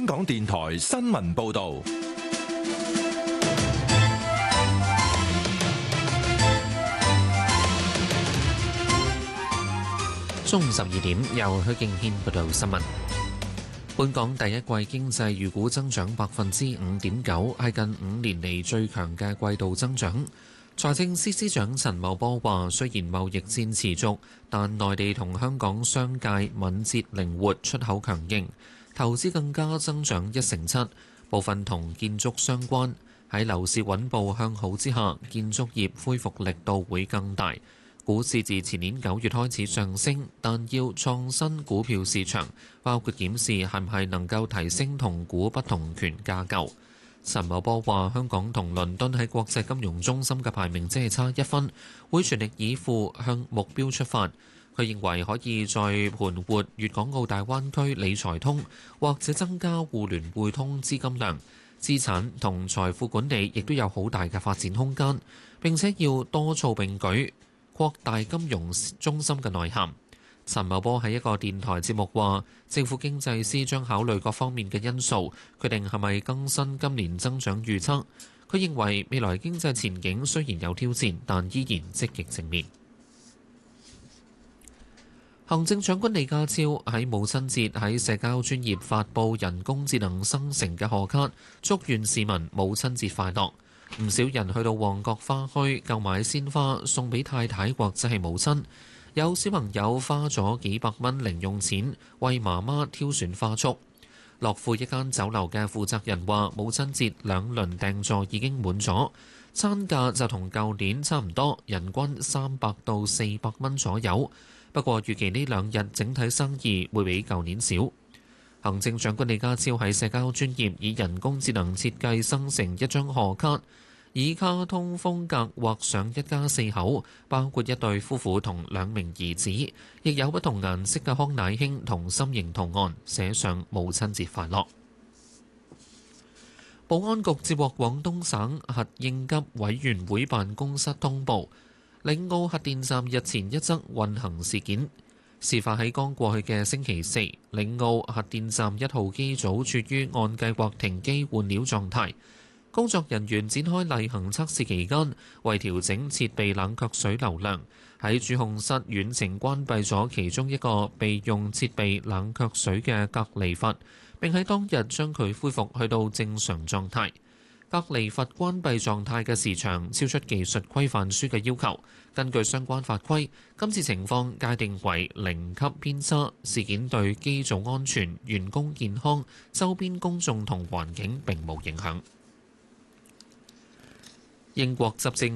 港電台新聞報道。 中午12點，由許敬軒報道新聞。本港第一季經濟預估增長5.9%，係近5年嚟最強嘅季度增長。財政司司長陳茂波話：雖然貿易戰持續，但內地同香港商界敏捷靈活，出口強勁，投資更加增長1.7%，部分同建築相關。喺樓市穩步向好之下，建築業恢復力度會更大。股市自前年9月開始上升，但要創新股票市場，包括檢視係唔係能夠提升同股不同權架構。陳茂波話：香港同倫敦喺國際金融中心嘅排名只係差1分，會全力以赴向目標出發。佢認為可以再盤活粵港澳大灣區理財通，或者增加互聯互通資金量，資產同財富管理亦都有好大嘅發展空間。並且要多措並舉，擴大金融中心嘅內涵。陳茂波喺一個電台節目話，政府經濟司將考慮各方面嘅因素，決定係咪更新今年增長預測。佢認為未來經濟前景雖然有挑戰，但依然積極正面。行政長官李家超喺母親節喺社交專頁發布人工智能生成嘅賀卡，祝願市民母親節快樂。唔少人去到旺角花墟購買鮮花送俾太太或者係母親，有小朋友花咗幾百蚊零用錢為媽媽挑選花束。樂富一間酒樓嘅負責人話：母親節2輪訂座已經滿咗，餐價就同舊年差唔多，人均300到400蚊左右。不過預期呢2日整體生意會比舊年少。行政長官李家超喺社交專頁以人工智能設計生成一張賀卡，以卡通風格畫上一家4口，包括一對夫婦同2名兒子，亦有不同顏色嘅康乃馨同心形圖案，寫上母親節快樂。保安局接獲廣東省核應急委員會辦公室通報，嶺澳核電站日前一則運行事件。事發喺剛過去嘅星期四，嶺澳核電站1號機組處於按計劃停機換料狀態。工作人員展開例行測試期間，為調整設備冷卻水流量，喺主控室遠程關閉咗其中一個備用設備冷卻水嘅隔離閥，並喺當日將佢恢復去到正常狀態。隔離閥關閉狀態嘅時長超出技術規範書嘅要求。根據相關法規，今次情況界定為0級偏差，事件對機組安全、員工健康、周邊公眾同環境並無影響。英國執政